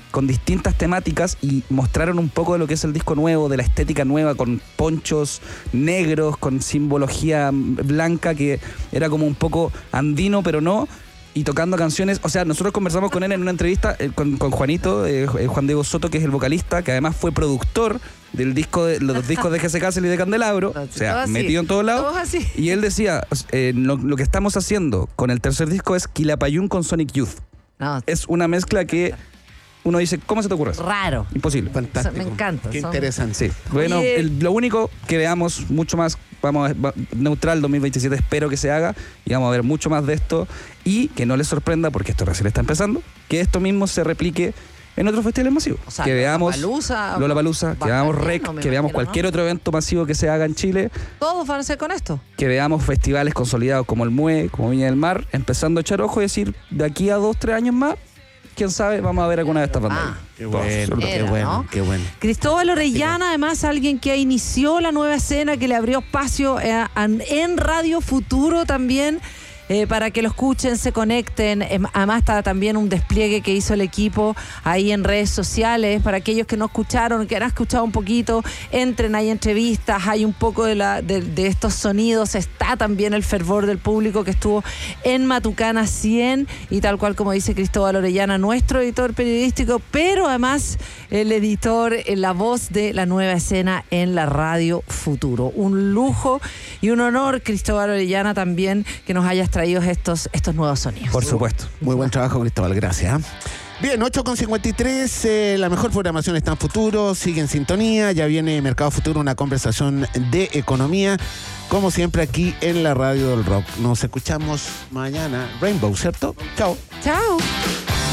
con distintas temáticas y mostraron un poco de lo que es el disco nuevo, de la estética nueva, con ponchos negros, con simbología blanca, que era como un poco andino, pero no, y tocando canciones. O sea, nosotros conversamos con él en una entrevista con Juanito, Juan Diego Soto, que es el vocalista, que además fue productor del disco los discos de Jesse Cassell y de Candelabro, o sea, metido en todos lados. Y él decía, lo que estamos haciendo con el tercer disco es Quilapayún con Sonic Youth. No, es una mezcla que uno dice, ¿cómo se te ocurre eso? Raro. Imposible. Fantástico. Me encanta. Qué interesante. Sí. Bueno, lo único que veamos mucho más, Neutral 2027 espero que se haga y vamos a ver mucho más de esto y que no les sorprenda, porque esto recién está empezando, que esto mismo se replique en otros festivales masivos. O sea, que veamos Lollapalooza, que veamos REC, que veamos cualquier otro evento masivo que se haga en Chile. Todos van a ser con esto. Que veamos festivales consolidados como el MUE, como Viña del Mar, empezando a echar ojo y decir, de aquí a 2-3 años más, quién sabe, vamos a ver alguna de estas bandas. Qué bueno, qué bueno. Cristóbal Orellana, además, alguien que inició la nueva escena, que le abrió espacio en Radio Futuro también, para que lo escuchen, se conecten. Además está también un despliegue que hizo el equipo ahí en redes sociales. Para aquellos que no escucharon, que han escuchado un poquito, entren, hay entrevistas, hay un poco de estos sonidos. Está también el fervor del público que estuvo en Matucana 100 y tal cual como dice Cristóbal Orellana, nuestro editor periodístico, pero además el editor, la voz de la nueva escena en la Radio Futuro. Un lujo y un honor, Cristóbal Orellana, también que nos hayas traído estos nuevos sonidos. Por supuesto. Muy buen trabajo, Cristóbal, gracias. Bien, 8:53, la mejor programación está en Futuro, sigue en sintonía, ya viene Mercado Futuro, una conversación de economía, como siempre aquí en la Radio del Rock. Nos escuchamos mañana, Rainbow, ¿cierto? Chao. Chao.